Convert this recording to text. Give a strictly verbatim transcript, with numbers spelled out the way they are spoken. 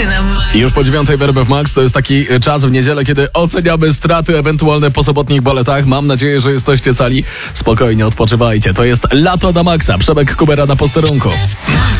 Martynem. Już po dziewiątej w R B F Max to jest taki czas w niedzielę, kiedy oceniamy straty ewentualne po sobotnich baletach. Mam nadzieję, że jesteście cali. Spokojnie odpoczywajcie. To jest Lato na Maxa. Przemek Kubera na posterunku.